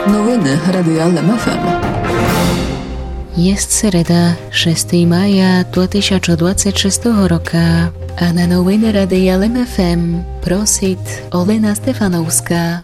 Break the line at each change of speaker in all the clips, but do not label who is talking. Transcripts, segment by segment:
Новини Радіо ЛМФМ.
Jest sereda, 6 maja 2026 roku, a na nowiny Radia LMFM prosit Olena Stefanowska.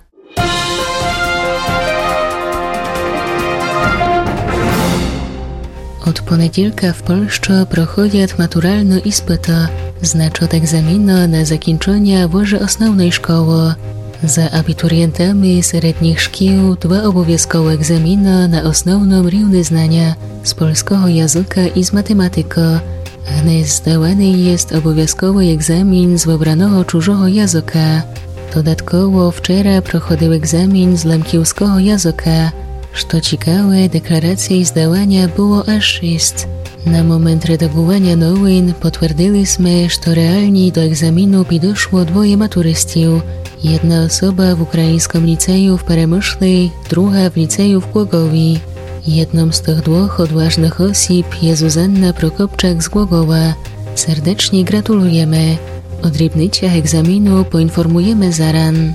Od poniedziałka w Polsce prochodzą maturalne ispity, znaczy od egzaminu na zakończenie włoży osnovnej szkoły. Za abiturientami średnich szkół dwa obowiązkowe egzaminy na osnovnym równie znania z polskiego języka i z matematyki. Dnes zdawany jest obowiązkowy egzamin z wybranego cudzego języka. Dodatkowo wczoraj prochodził egzamin z lemkiewskiego języka. Co ciekawe, deklaracji zdawania było aż 6. Na moment redagowania nowin potwierdziliśmy, że realnie do egzaminu doszło dwoje maturystów. Jedna osoba w ukraińskim liceum w Peremyśli, druga w liceum w Głogowie. Jedną z tych dwóch odważnych osób jest Zuzanna Prokopczak z Głogowa. Serdecznie gratulujemy. O drobnicach egzaminu poinformujemy zaran.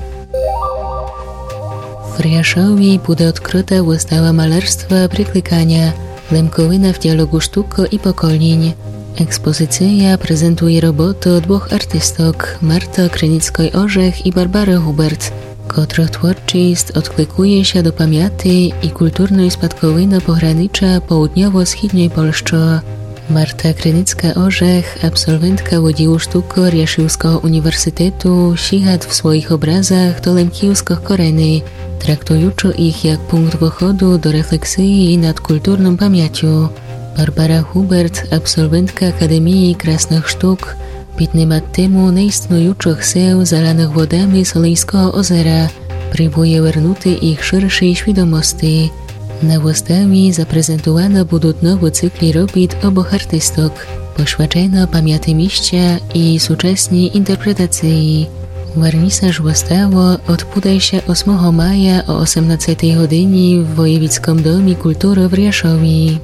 W Riaszowie będzie odkryta wystawa malarstwa Pryklikania, Lemkowina w dialogu sztuki i pokoleń. Ekspozycja prezentuje roboty dwóch artystok, Marta Krynickiej-Orzech i Barbary Hubert, których twórczość odklikuje się do pamięci i kulturnej spadkowiny pogranicza południowo-wschodniej Polski. Marta Krynicka-Orzech, absolwentka Wydziału Sztuki Riaszyłskiego Uniwersytetu, sięga w swoich obrazach do lemkiewskich korzeni, traktując ich jak punkt wychodu do refleksji nad kulturną pamięcią. Barbara Hubert, absolwentka Akademii Krasnych Sztuk, 5 lat temu neistniejących seł zalanych wodami Solejskiego ozera, próbuje wernąć ich szerszej świadomości. Na wystawie zaprezentowane będą nowe cykli robót obu artystok, poświęcone pamięci mieścia i współczesnej interpretacji. Wernisaż wystawy odbędzie się 8 maja o 18 godzinie w Wojewódzkim Domie Kultury w Riaszowie.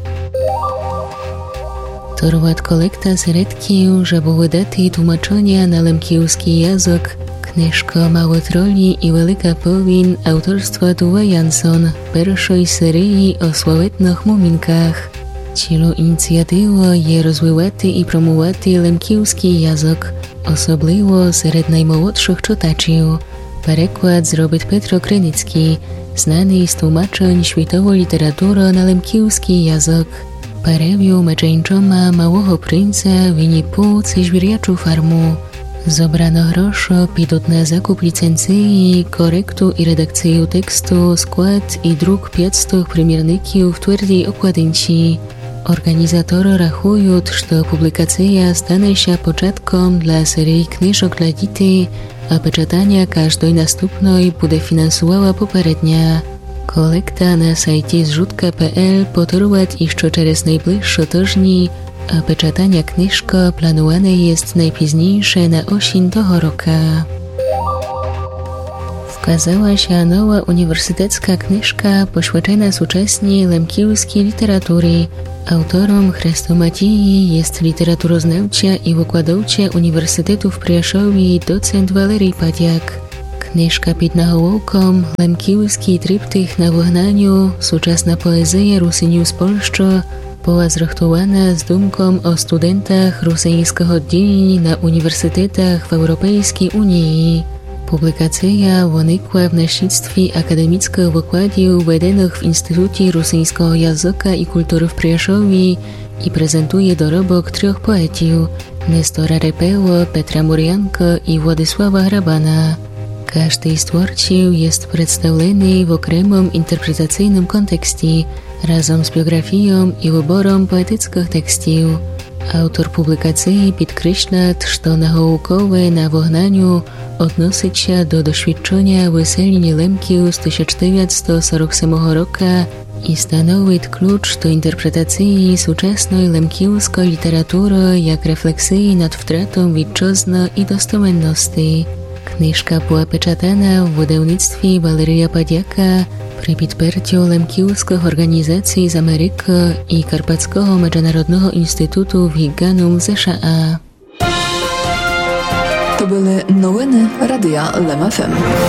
Torwat kolekta środków, żeby wydać tłumaczenia na lemkiewski język, książka Małe troli i Wielka powin autorstwa Tuve Jansson, pierwszej serii o sławetnych muminkach. Celem inicjatywy jest rozwijać i promować lemkiewski język, osobliwo wśród najmłodszych czytaczy. Przekład zrobił Petro Krynicki, znany z tłumaczeń światowej literatury na lemkiewski język. Parewiu meczeńczoma Małego Princa Winnie Pooh ze zwierjaczą farmu. Zobrano grosze pidą na zakup licencji, korektu i redakcję tekstu, skład i druk 500 primierników w twardej okładynci. Organizatorzy rachują, że publikacja stanie się początkiem dla serii książek dla dzieci, a peczatania każdej następnej będzie finansowała poprzednia. Kolekta na sajcie zrzutka.pl potrwać jeszcze przez najbliższe tygodnie, a peczatania książka planowane jest najpóźniejsze na oseń tego roku. Wkazała się nowa uniwersytecka książka poświęcona współczesnej lemkiewskiej literatury. Autorem chrestomatii jest literaturoznawca i wykładowca Uniwersytetu w Priaszowie docent Walerii Padiak. Książka pod nawołkiem Lemkiewski tryptych na wygnaniu, współczesna poezja Rusyniów z Polski, była zrechtowana z dumką o studentach rosyjskiego oddzieleń na uniwersytetach w Europejskiej Unii. Publikacja wynikła w następstwie akademickich wykładów wedenych w Instytucie Rosyjskiego Języka i Kultury w Priaszowie i prezentuje dorobek 3 poetów: Nestora Repeło, Petra Murianka i Władysława Hrabana. Każdy z twórców jest przedstawiony w okremnym interpretacyjnym kontekście, razem z biografią i wyborem poetyckich tekstów. Autor publikacji podkreśla, że nawołkowe na wygnaniu odnosi się do doświadczenia wyselenia Lemków z 1947 roku i stanowi klucz do interpretacji współczesnej lemkiewskiej literatury jak refleksji nad wtratą ojczyzny i dostosowaności. Książka była peczatana w wydawnictwie Waleria Padiaka przy podparciu lemkiewskich organizacji z Ameryki i Karpackiego Międzynarodowego Instytutu w Higanum z США.
To były новини Радіо ЛМФМ.